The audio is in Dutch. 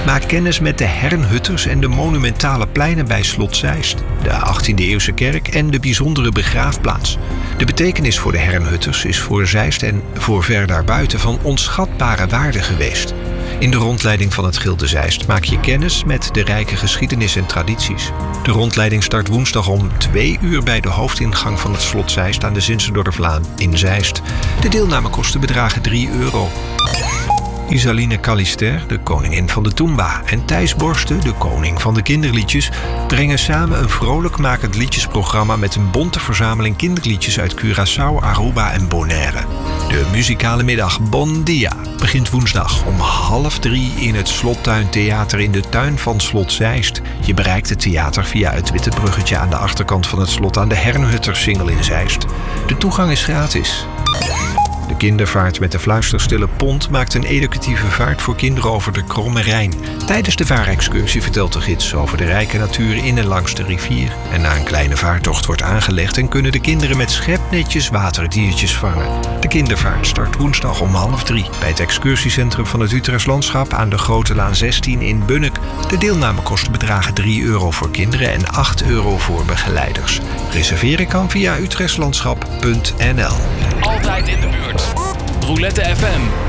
Maak kennis met de Hernhutters en de monumentale pleinen bij Slot Zeist, de 18e-eeuwse kerk en de bijzondere begraafplaats. De betekenis voor de Hernhutters is voor Zeist en voor ver daarbuiten van onschatbare waarde geweest. In de rondleiding van het Gilde Zeist maak je kennis met de rijke geschiedenis en tradities. De rondleiding start woensdag om 2 uur bij de hoofdingang van het Slot Zeist aan de Zinzendorflaan in Zeist. De deelnamekosten bedragen €3. Isaline Callister, de koningin van de Toomba, en Thijs Borsten, de koning van de kinderliedjes, brengen samen een vrolijkmakend liedjesprogramma met een bonte verzameling kinderliedjes uit Curaçao, Aruba en Bonaire. De muzikale middag Bon Dia begint woensdag om 2:30 in het Slottuintheater in de tuin van Slot Zeist. Je bereikt het theater via het witte bruggetje aan de achterkant van het slot aan de Hernhuttersingel in Zeist. De toegang is gratis. De kindervaart met de fluisterstille pont maakt een educatieve vaart voor kinderen over de Kromme Rijn. Tijdens de vaarexcursie vertelt de gids over de rijke natuur in en langs de rivier. En na een kleine vaartocht wordt aangelegd en kunnen de kinderen met schepnetjes waterdiertjes vangen. De kindervaart start woensdag om 2:30 bij het excursiecentrum van het Utrechts Landschap aan de Grote Laan 16 in Bunnik. De deelnamekosten bedragen €3 voor kinderen en €8 voor begeleiders. Reserveren kan via utrechtslandschap.nl. Altijd in de buurt. Roulette FM.